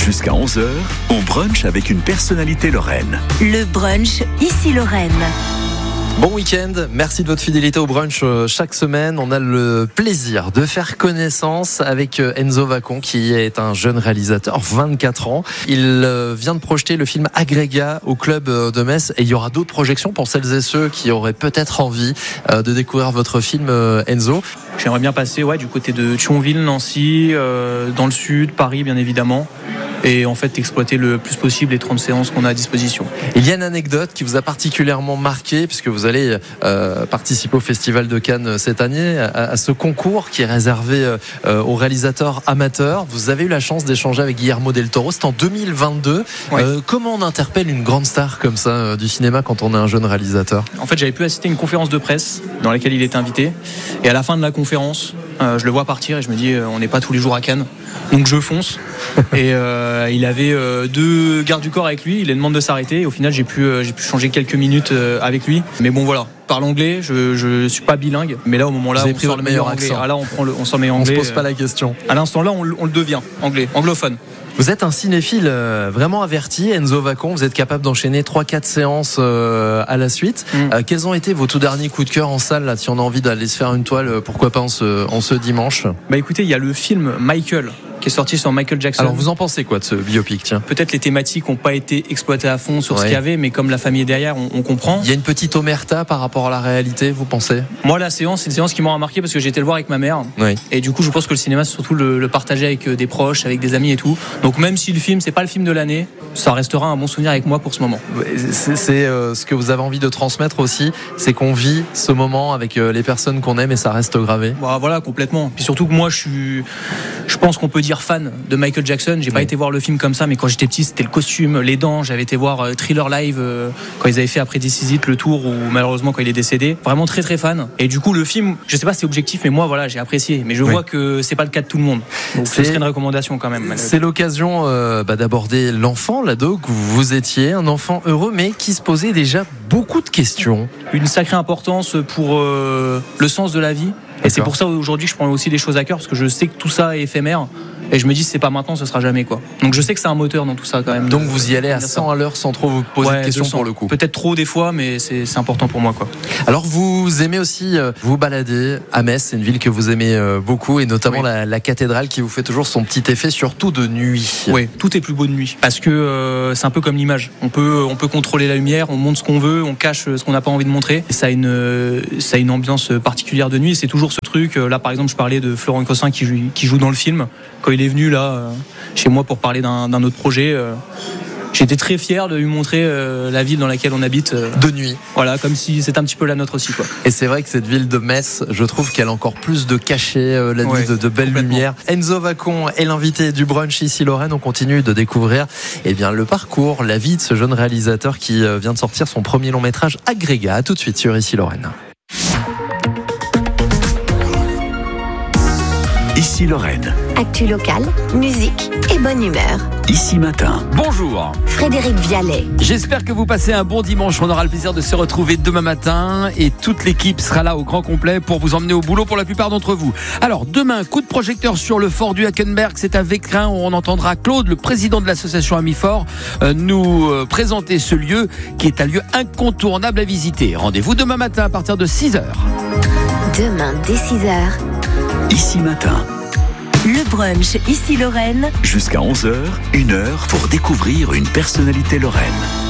Jusqu'à 11h, on brunch avec une personnalité lorraine. Le brunch, ici Lorraine. Bon week-end, merci de votre fidélité au brunch chaque semaine. On a le plaisir de faire connaissance avec Enzo Vacon, qui est un jeune réalisateur, 24 ans. Il vient de projeter le film Agrégat au club de Metz et il y aura d'autres projections pour celles et ceux qui auraient peut-être envie de découvrir votre film, Enzo. J'aimerais bien passer du côté de Thionville, Nancy, dans le sud, Paris bien évidemment. Et en fait exploiter le plus possible les 30 séances qu'on a à disposition. Il y a une anecdote qui vous a particulièrement marqué puisque vous allez participer au Festival de Cannes cette année, à ce concours qui est réservé aux réalisateurs amateurs. Vous avez eu la chance d'échanger avec Guillermo del Toro, c'était en 2022. Ouais. Comment on interpelle une grande star comme ça du cinéma quand on est un jeune réalisateur ? En fait j'avais pu assister à une conférence de presse dans laquelle il était invité. Et à la fin de la conférence, je le vois partir et je me dis on n'est pas tous les jours à Cannes. Donc je fonce. Et il avait deux gardes du corps avec lui. Il les demande de s'arrêter. Et au final, j'ai pu changer quelques minutes avec lui. Mais bon, voilà. Parle anglais. Je suis pas bilingue. Mais là, au moment là, on sort le meilleur anglais. accent. Ah là, on sort le meilleur anglais. On se pose pas la question. À l'instant là, on le devient anglophone. Vous êtes un cinéphile vraiment averti, Enzo Vacon. Vous êtes capable d'enchaîner 3-4 séances à la suite. Quels ont été vos tout derniers coups de cœur en salle là, si on a envie d'aller se faire une toile, pourquoi pas en ce dimanche ? Bah écoutez, il y a le film Michael qui est sorti sur Michael Jackson. Alors vous en pensez quoi de ce biopic, tiens ? Peut-être les thématiques n'ont pas été exploitées à fond sur ce qu'il y avait, mais comme la famille est derrière, on comprend. Il y a une petite omerta par rapport à la réalité, vous pensez ? Moi, la séance, c'est une séance qui m'a remarqué parce que j'ai été le voir avec ma mère. Oui. Et du coup, je pense que le cinéma, c'est surtout le partager avec des proches, avec des amis et tout. Donc même si le film, c'est pas le film de l'année, ça restera un bon souvenir avec moi pour ce moment. C'est ce que vous avez envie de transmettre aussi, c'est qu'on vit ce moment avec les personnes qu'on aime et ça reste gravé. Bah, voilà, complètement. Puis surtout que moi, je pense qu'on peut dire fan de Michael Jackson. J'ai pas été voir le film comme ça, mais quand j'étais petit, c'était le costume, les dents. J'avais été voir Thriller Live quand ils avaient fait après This Is It, le tour où malheureusement quand il est décédé. Vraiment très très fan. Et du coup, le film, je sais pas si c'est objectif, mais moi voilà, j'ai apprécié. Mais je vois que c'est pas le cas de tout le monde. Donc ce serait une recommandation quand même. C'est l'occasion d'aborder l'enfant, l'ado que vous étiez, un enfant heureux, mais qui se posait déjà beaucoup de questions. Une sacrée importance pour le sens de la vie. Et c'est pour ça aujourd'hui que je prends aussi des choses à cœur, parce que je sais que tout ça est éphémère. Et je me dis, si c'est pas maintenant, ce sera jamais, quoi. Donc je sais que c'est un moteur dans tout ça quand même. Donc vous y allez à 100 à l'heure sans trop vous poser de questions 200. pour le coup. Peut-être trop des fois, mais c'est important pour moi, quoi. Alors vous aimez aussi vous balader à Metz, c'est une ville que vous aimez beaucoup, et notamment la cathédrale qui vous fait toujours son petit effet, surtout de nuit. Oui, tout est plus beau de nuit. Parce que c'est un peu comme l'image. On peut contrôler la lumière, on montre ce qu'on veut, on cache ce qu'on n'a pas envie de montrer. Et ça a une ambiance particulière de nuit. Et c'est toujours ce truc. Là, par exemple, je parlais de Florent Cossin qui joue dans le film. Quand il est venu là chez moi pour parler d'un autre projet, j'étais très fier de lui montrer la ville dans laquelle on habite de nuit. Voilà, comme si c'était un petit peu la nôtre aussi, quoi. Et c'est vrai que cette ville de Metz, je trouve qu'elle a encore plus de cachet, la nuit, de belles lumières. Enzo Vacon est l'invité du brunch ici Lorraine. On continue de découvrir le parcours, la vie de ce jeune réalisateur qui vient de sortir son premier long métrage Agrégat. À tout de suite sur ici Lorraine. Ici Lorraine. Actu locale, musique et bonne humeur. Ici Matin. Bonjour. Frédéric Vialet. J'espère que vous passez un bon dimanche. On aura le plaisir de se retrouver demain matin et toute l'équipe sera là au grand complet pour vous emmener au boulot pour la plupart d'entre vous. Alors demain, coup de projecteur sur le fort du Hackenberg. C'est à Vécrin où on entendra Claude, le président de l'association Amifort, nous présenter ce lieu qui est un lieu incontournable à visiter. Rendez-vous demain matin à partir de 6h. Demain dès 6h. Ici Matin. Le brunch ici Lorraine. Jusqu'à 11h, 1 heure pour découvrir une personnalité lorraine.